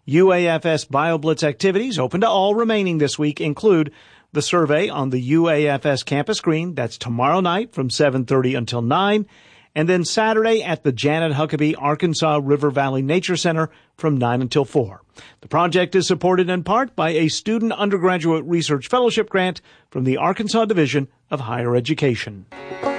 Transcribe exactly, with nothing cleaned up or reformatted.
U A F S BioBlitz activities open to all remaining this week include the survey on the U A F S campus green. That's tomorrow night from seven thirty until nine. And then Saturday at the Janet Huckabee Arkansas River Valley Nature Center from nine until four. The project is supported in part by a student undergraduate research fellowship grant from the Arkansas Division of Higher Education.